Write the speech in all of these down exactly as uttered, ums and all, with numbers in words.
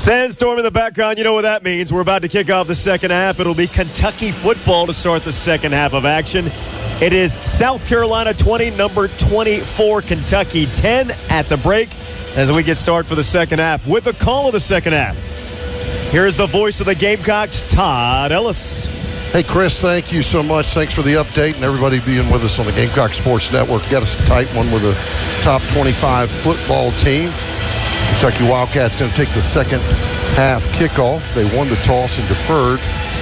Sandstorm in the background, you know what that means. We're about to kick off the second half. It'll be Kentucky football to start the second half of action. It is South Carolina twenty, number twenty-four, Kentucky ten at the break as we get started for the second half. With the call of the second half, here's the voice of the Gamecocks, Todd Ellis. Hey, Chris, thank you so much. Thanks for the update and everybody being with us on the Gamecock Sports Network. Got us a tight one with a top twenty-five football team. Kentucky Wildcats going to take the second half kickoff. They won the toss and deferred.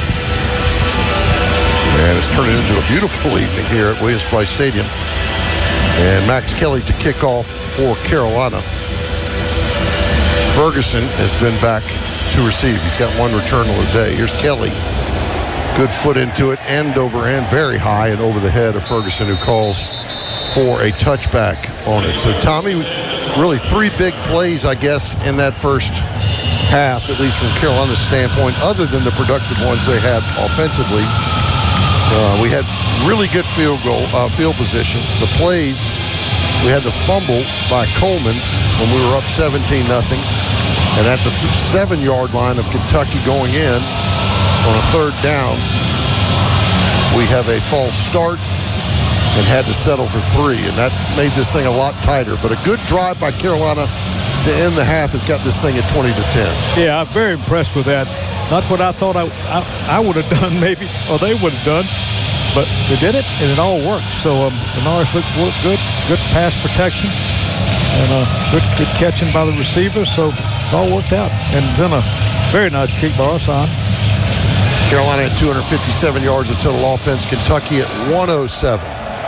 And it's turning into a beautiful evening here at Williams-Brice Stadium. And Max Kelly to kick off for Carolina. Ferguson has been back to receive. He's got one return on the day. Here's Kelly. Good foot into it, end over end, very high and over the head of Ferguson, who calls for a touchback on it. So, Tommy, really three big plays, I guess, in that first half, at least from Carolina's standpoint, other than the productive ones they had offensively. Uh, we had really good field goal, uh, field position. The plays, we had the fumble by Coleman when we were up seventeen nothing. And at the seven-yard line of Kentucky going in on a third down, we have a false start and had to settle for three, and that made this thing a lot tighter. But a good drive by Carolina to end the half has got this thing at twenty to ten. Yeah, I'm very impressed with that. Not what I thought I, I, I would have done maybe, or they would have done, but they did it, and it all worked. So um, Bernard looked good, good pass protection, and uh, good, good catching by the receiver. So it's all worked out. And then a very nice kick by our side. Carolina at two hundred fifty-seven yards of total offense. Kentucky at one oh seven.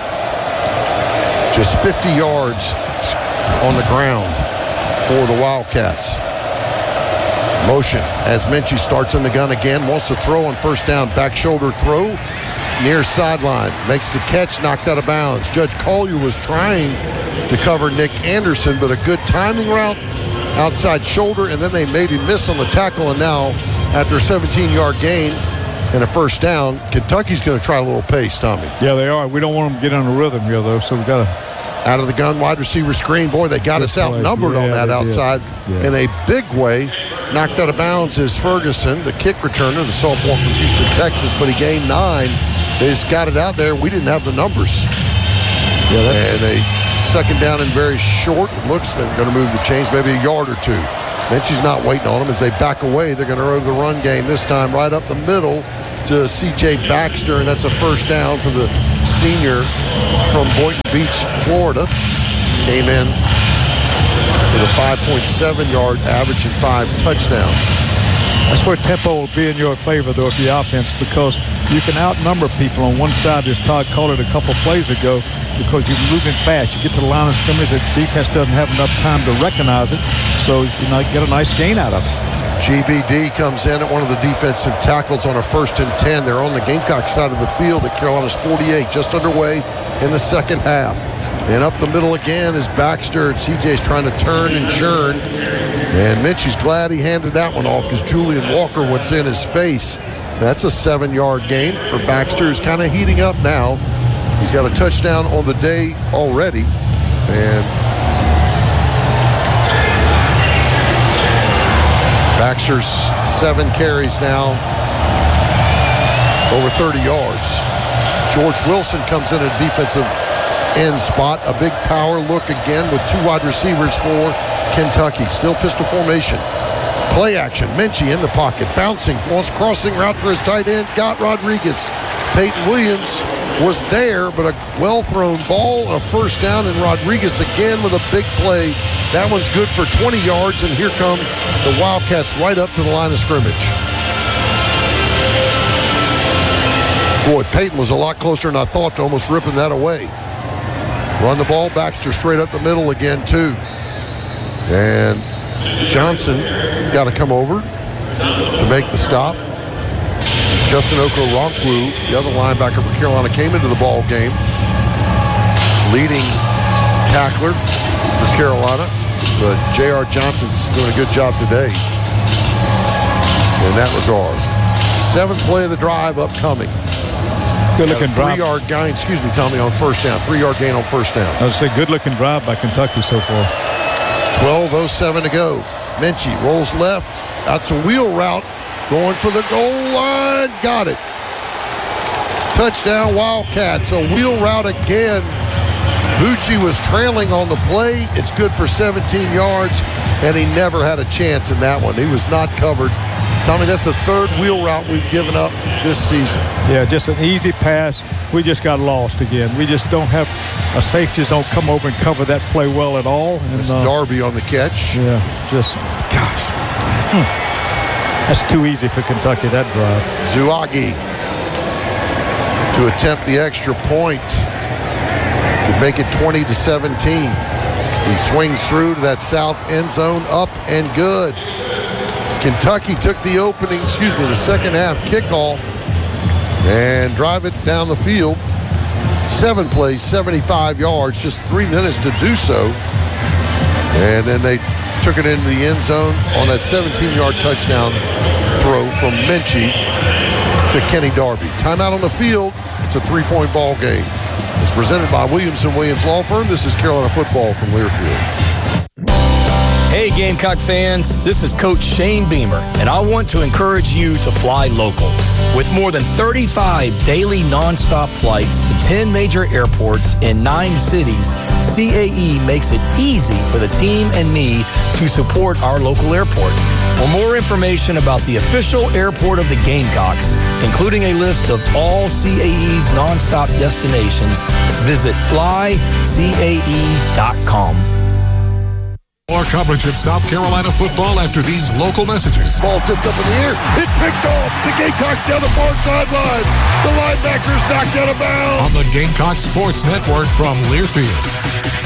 Just fifty yards on the ground for the Wildcats. Motion as Minchie starts in the gun again. Wants to throw on first down. Back shoulder throw. Near sideline. Makes the catch. Knocked out of bounds. Judge Collier was trying to cover Nick Anderson, but a good timing route. Outside shoulder, and then they made him miss on the tackle. And now, after a seventeen-yard gain and a first down, Kentucky's going to try a little pace, Tommy. Yeah, they are. We don't want them to get on a rhythm here, though, so we got to. Out of the gun, wide receiver screen. Boy, they got us outnumbered yeah, on that outside yeah. in a big way. Knocked out of bounds is Ferguson, the kick returner, the sophomore from Houston, Texas, but he gained nine. They just got it out there. We didn't have the numbers. Yeah, and a second down and very short. It looks they're going to move the chains, maybe a yard or two. Minchie's not waiting on them as they back away. They're going to roll the run game this time right up the middle to C J Baxter, and that's a first down for the senior from Boynton Beach, Florida. Came in with a five point seven yard average and five touchdowns. That's where tempo will be in your favor, though, if you're offense, because you can outnumber people on one side, as Todd called it a couple plays ago, because you're moving fast. You get to the line of scrimmage, the defense doesn't have enough time to recognize it, so you know, get a nice gain out of it. G B D comes in at one of the defensive tackles on a first and ten. They're on the Gamecock side of the field at Carolina's forty-eight, just underway in the second half. And up the middle again is Baxter, and C J's trying to turn and churn. And Minchie's glad he handed that one off because Julian Walker what's in his face. That's a seven-yard gain for Baxter, who's kind of heating up now. He's got a touchdown on the day already. And Baxter's seven carries now, over thirty yards. George Wilson comes in at defensive end spot. A big power look again with two wide receivers for Kentucky. Still pistol formation. Play action. Minchie in the pocket. Bouncing. Wants crossing route for his tight end. Got Rodriguez. Peyton Williams was there, but a well-thrown ball, a first down, and Rodriguez again with a big play. That one's good for twenty yards, and here come the Wildcats right up to the line of scrimmage. Boy, Peyton was a lot closer than I thought to almost ripping that away. Run the ball, Baxter straight up the middle again, too. And Johnson got to come over to make the stop. Justin Okoronkwo, the other linebacker for Carolina, came into the ball game. Leading tackler for Carolina. But J R Johnson's doing a good job today in that regard. Seventh play of the drive upcoming. Good looking drive. Three-yard gain, excuse me, Tommy, on first down. Three-yard gain on first down. I would say good looking drive by Kentucky so far. twelve oh seven to go. Minchie rolls left. That's a wheel route. Going for the goal line. Got it. Touchdown, Wildcats. A wheel route again. Bucci was trailing on the play. It's good for seventeen yards, and he never had a chance in that one. He was not covered. Tommy, that's the third wheel route we've given up this season. Yeah, just an easy pass. We just got lost again. We just don't have – our safeties don't come over and cover that play well at all. And It's uh, Darby on the catch. Yeah, just – gosh. Hmm. That's too easy for Kentucky, that drive. Zuagi to attempt the extra point. Could make it twenty to seventeen. He swings through to that south end zone, up and good. Kentucky took the opening, excuse me, the second half kickoff and drive it down the field. Seven plays, seventy-five yards, just three minutes to do so. And then they took it into the end zone on that seventeen-yard touchdown throw from Minchie to Kenny Darby. Timeout on the field. It's a three-point ball game. It's presented by Williamson Williams Law Firm. This is Carolina football from Learfield. Hey Gamecock fans, this is Coach Shane Beamer, and I want to encourage you to fly local. With more than thirty-five daily nonstop flights to ten major airports in nine cities, C A E makes it easy for the team and me to support our local airport. For more information about the official airport of the Gamecocks, including a list of all C A E's nonstop destinations, visit fly C A E dot com. More coverage of South Carolina football after these local messages. Ball tipped up in the air. It's picked off. The Gamecocks down the far sideline. The linebackers knocked out of bounds. On the Gamecock Sports Network from Learfield.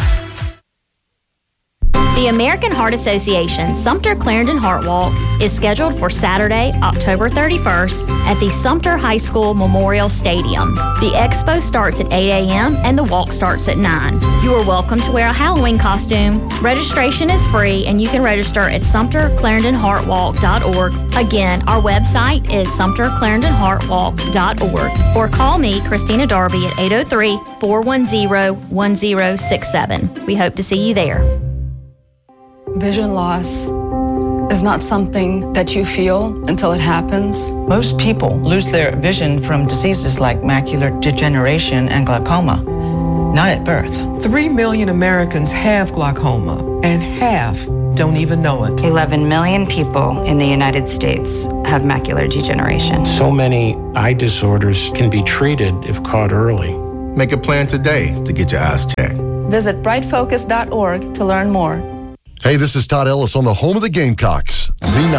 The American Heart Association Sumter Clarendon Heart Walk is scheduled for Saturday, October thirty-first at the Sumter High School Memorial Stadium. The expo starts at eight a.m. and the walk starts at nine. You are welcome to wear a Halloween costume. Registration is free and you can register at sumter clarendon heart walk dot org. Again, our website is sumter clarendon heart walk dot org or call me, Christina Darby, at eight oh three, four one zero, one zero six seven. We hope to see you there. Vision loss is not something that you feel until it happens. Most people lose their vision from diseases like macular degeneration and glaucoma, not at birth. Three million Americans have glaucoma, and half don't even know it. eleven million people in the United States have macular degeneration. So many eye disorders can be treated if caught early. Make a plan today to get your eyes checked. Visit bright focus dot org to learn more. Hey, this is Todd Ellis on the home of the Gamecocks, Z nine.